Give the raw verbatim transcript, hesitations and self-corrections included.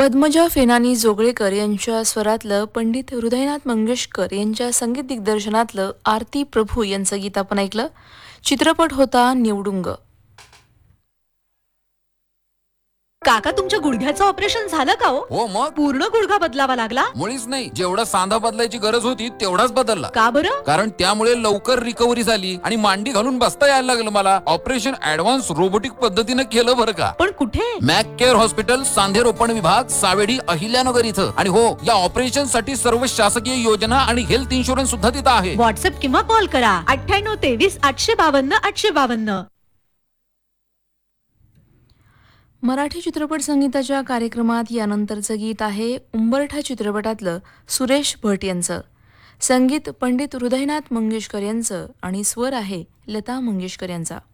पद्मजा फेनानी जोगळेकर यांच्या स्वरातलं पंडित हृदयनाथ मंगेशकर यांच्या संगीत दिग्दर्शनातलं आरती प्रभू यांचं गीत आपण ऐकलं. चित्रपट होता निवडुंग. काका तुमच्या गुडघ्याचं ऑपरेशन झालं का हो? हो मग पूर्ण गुडघा बदलावा लागला? मुळीच नाही, जेवढा सांधा बदलायची गरज होती तेवढाच बदलला. का बरं? कारण त्यामुळे लवकर रिकव्हरी झाली आणि मांडी घालून बसता यायला लागलं मला. ऑपरेशन ऍडव्हान्स रोबोटिक पद्धतीने केलं बरं का. पण कुठे? मॅक केअर हॉस्पिटल, सांधे रोपण विभाग, सावेडी, अहिल्यानगर इथं. आणि हो, या ऑपरेशन साठी सर्व शासकीय योजना आणि हेल्थ इन्शुरन्स सुद्धा तिथं आहे. व्हॉट्सअप किंवा कॉल करा अठ्ठ्याण्णव तेवीस आठशे बावन्न आठशे बावन्न. मराठी चित्रपट संगीताच्या कार्यक्रमात यानंतरचं गीत आहे उंबरठा चित्रपटातलं सुरेश भट यांचं. संगीत पंडित हृदयनाथ मंगेशकर यांचं आणि स्वर आहे लता मंगेशकर यांचा.